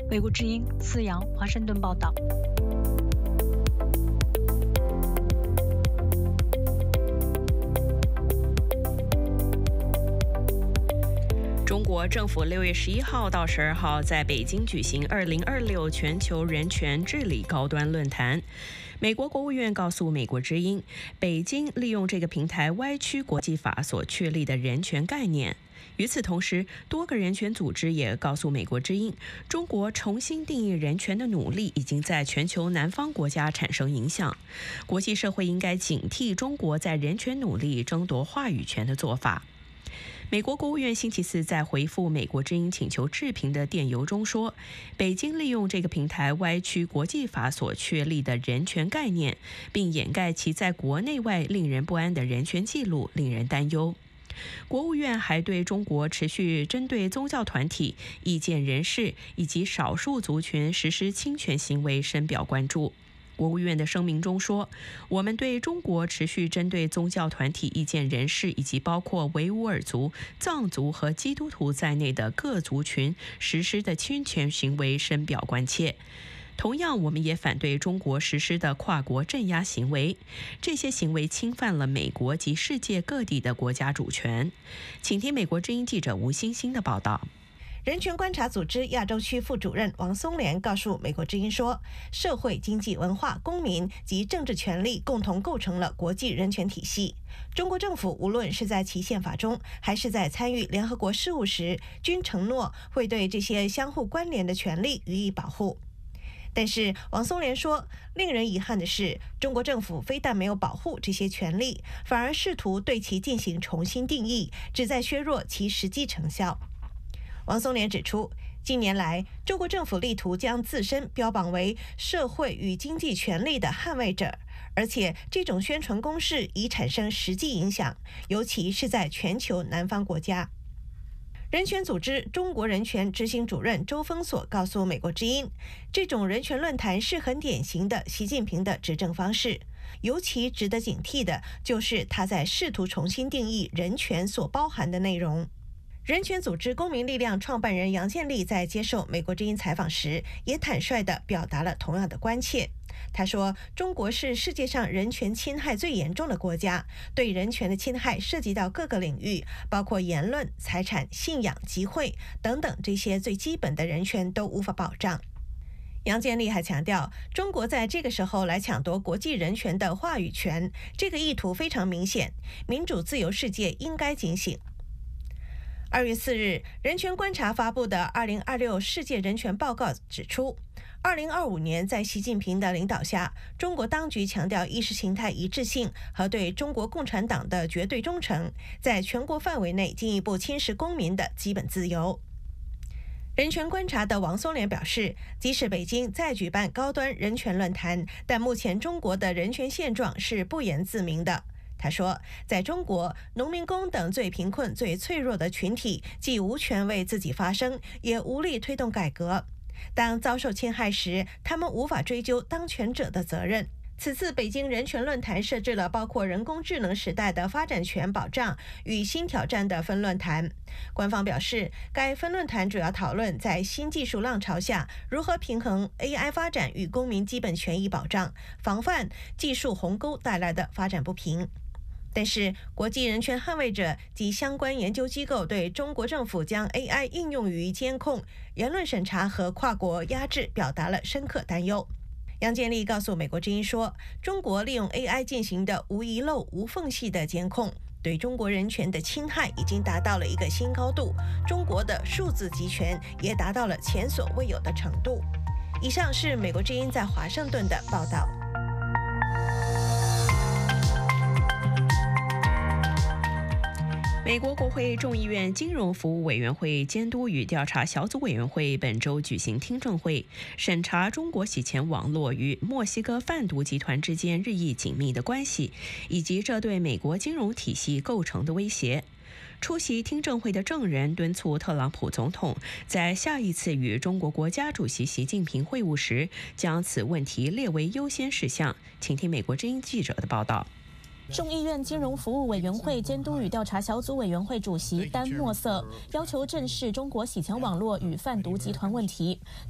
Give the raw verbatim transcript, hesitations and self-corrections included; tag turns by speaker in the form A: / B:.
A: 美国之音思阳华盛顿报道。
B: 中国政府六月十一号到十二号在北京举行二零二六全球人权治理高端论坛。美国国务院告诉美国之音，北京利用这个平台歪曲国际法所确立的人权概念。与此同时，多个人权组织也告诉美国之音，中国重新定义人权的努力已经在全球南方国家产生影响，国际社会应该警惕中国在人权努力争夺话语权的做法。美国国务院星期四在回复美国之音请求置评的电邮中说，北京利用这个平台歪曲国际法所确立的人权概念，并掩盖其在国内外令人不安的人权记录，令人担忧。国务院还对中国持续针对宗教团体、意见人士以及少数族群实施侵权行为深表关注。国务院的声明中说，我们对中国持续针对宗教团体、意见人士以及包括维吾尔族、藏族和基督徒在内的各族群实施的侵权行为深表关切。同样，我们也反对中国实施的跨国镇压行为，这些行为侵犯了美国及世界各地的国家主权。请听美国之音记者吴欣欣的报道。
C: 人权观察组织亚洲区副主任王松莲告诉美国之音说，社会、经济、文化、公民及政治权利共同构成了国际人权体系。中国政府无论是在其宪法中，还是在参与联合国事务时，均承诺会对这些相互关联的权利予以保护。但是王松莲说，令人遗憾的是，中国政府非但没有保护这些权利，反而试图对其进行重新定义，旨在削弱其实际成效。王松莲指出，近年来中国政府力图将自身标榜为社会与经济权利的捍卫者，而且这种宣传攻势已产生实际影响，尤其是在全球南方国家。人权组织中国人权执行主任周峰所告诉美国之音，这种人权论坛是很典型的习近平的执政方式，尤其值得警惕的就是他在试图重新定义人权所包含的内容。人权组织公民力量创办人杨建立在接受美国之音采访时，也坦率地表达了同样的关切。他说，中国是世界上人权侵害最严重的国家，对人权的侵害涉及到各个领域，包括言论、财产、信仰、集会等等，这些最基本的人权都无法保障。杨建立还强调，中国在这个时候来抢夺国际人权的话语权，这个意图非常明显，民主自由世界应该警醒。二月四日，人权观察发布的二零二六世界人权报告指出，二零二五年在习近平的领导下，中国当局强调意识形态一致性和对中国共产党的绝对忠诚，在全国范围内进一步侵蚀公民的基本自由。人权观察的王松莲表示，即使北京再举办高端人权论坛，但目前中国的人权现状是不言自明的。他说，在中国，农民工等最贫困、最脆弱的群体既无权为自己发声，也无力推动改革。当遭受侵害时，他们无法追究当权者的责任。此次北京人权论坛设置了包括人工智能时代的发展权保障与新挑战的分论坛。官方表示，该分论坛主要讨论在新技术浪潮下如何平衡 A I 发展与公民基本权益保障，防范技术鸿沟带来的发展不平。但是，国际人权捍卫者及相关研究机构对中国政府将 A I 应用于监控、言论审查和跨国压制表达了深刻担忧。杨建立告诉美国之音说，中国利用 A I 进行的无遗漏、无缝隙的监控，对中国人权的侵害已经达到了一个新高度，中国的数字集权也达到了前所未有的程度。以上是美国之音在华盛顿的报道。
B: 美国国会众议院金融服务委员会监督与调查小组委员会本周举行听证会，审查中国洗钱网络与墨西哥贩毒集团之间日益紧密的关系，以及这对美国金融体系构成的威胁。出席听证会的证人敦促特朗普总统在下一次与中国国家主席习近平会晤时，将此问题列为优先事项。请听美国之音记者的报道。
D: 众议院金融服务委员会监督与调查小组委员会主席丹·莫瑟要求正视中国洗钱网络与贩毒集团问题。